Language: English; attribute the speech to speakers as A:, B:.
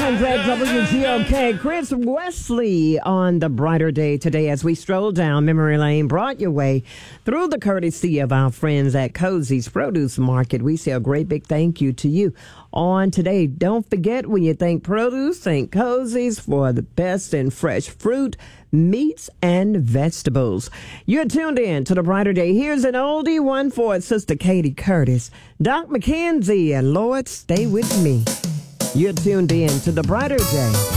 A: 100 WGOK. Chris Wesley on the brighter day today as we stroll down memory lane, brought your way through the courtesy of our friends at Cozy's Produce Market. We say a great big thank you to you on today. Don't forget, when you think produce, think Cozy's for the best in fresh fruit, meats, and vegetables. You're tuned in to the brighter day. Here's an oldie one for Sister Katie Curtis, Doc McKenzie, and Lord, Stay With Me. You're tuned in to the brighter day.